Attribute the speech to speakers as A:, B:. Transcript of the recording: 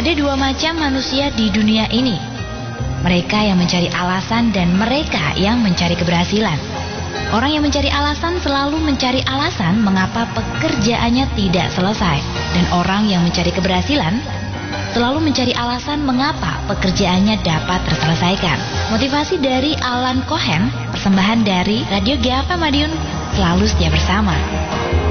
A: Ada dua macam manusia di dunia ini. Mereka yang mencari alasan dan mereka yang mencari keberhasilan. Orang yang mencari alasan selalu mencari alasan mengapa pekerjaannya tidak selesai. Dan orang yang mencari keberhasilan selalu mencari alasan mengapa pekerjaannya dapat terselesaikan. Motivasi dari Alan Cohen, persembahan dari Radio GAP Madiun, selalu setia bersama.